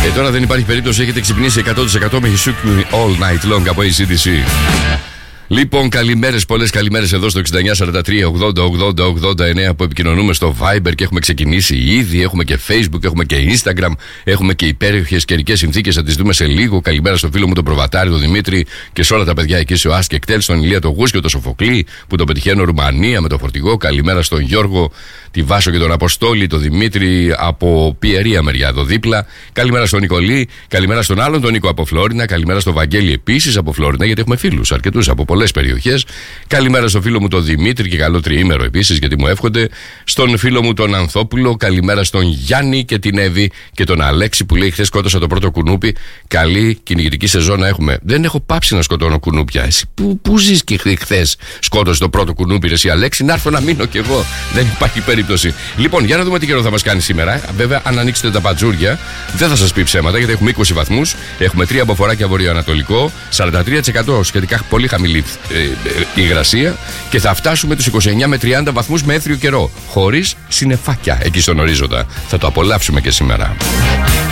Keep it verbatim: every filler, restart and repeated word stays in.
Ε, τώρα δεν υπάρχει περίπτωση, έχετε ξυπνήσει εκατό τοις εκατό με He Shook Me All Night Long από έι σι ντι σι. Λοιπόν, καλημέρες, πολλές καλημέρες εδώ στο εξήντα εννιά σαράντα τρία ογδόντα ογδόντα ογδόντα εννέα που επικοινωνούμε στο Viber και έχουμε ξεκινήσει ήδη. Έχουμε και Facebook, έχουμε και Instagram, έχουμε και υπέροχες καιρικές συνθήκες. Θα τις δούμε σε λίγο. Καλημέρα στο φίλο μου τον Προβατάρη, τον Δημήτρη και σε όλα τα παιδιά εκεί σε ΟΑΣ και κτέλ, στον Ηλία, τον Γούσκιο, τον Σοφοκλή που τον πετυχαίνω Ρουμανία με το φορτηγό. Καλημέρα στον Γιώργο, τη Βάσο και τον Αποστόλη, τον Δημήτρη από Πιερία μεριά εδώ δίπλα. Καλημέρα στον Νικολή, καλημέρα στον άλλον τον Νίκο από Φλόρινα. Καλημέρα στον Βαγγέλη επίσης από Φλόρινα, γιατί έχουμε φίλους αρκετούς από πολλές περιοχές. Καλημέρα στο φίλο μου τον Δημήτρη και καλό τριήμερο επίσης, γιατί μου εύχονται. Στον φίλο μου τον Ανθόπουλο, καλημέρα στον Γιάννη και την Εύη και τον Αλέξη που λέει: χθες σκότωσα το πρώτο κουνούπι. Καλή κυνηγητική σεζόν να έχουμε. Δεν έχω πάψει να σκοτώνω κουνούπια. Εσύ που, που ζεις και χθες σκότωσε το πρώτο κουνούπι, ρε εσύ Αλέξη, να έρθω να μείνω κι εγώ. Δεν υπάρχει περίπτωση. Λοιπόν, για να δούμε τι καιρό θα μας κάνει σήμερα. Βέβαια, αν ανοίξετε τα πατζούρια, δεν θα σας πει ψέματα, γιατί έχουμε είκοσι βαθμούς. Έχουμε τρία αποφοράκια βορειοανατολικό, σαράντα τρία τοις εκατό σχετικά πολύ χαμηλή ε, ε, υγρασία και θα φτάσουμε τους είκοσι εννέα με τριάντα βαθμούς με έθριο καιρό. Χωρίς συννεφάκια εκεί στον ορίζοντα. Θα το απολαύσουμε και σήμερα.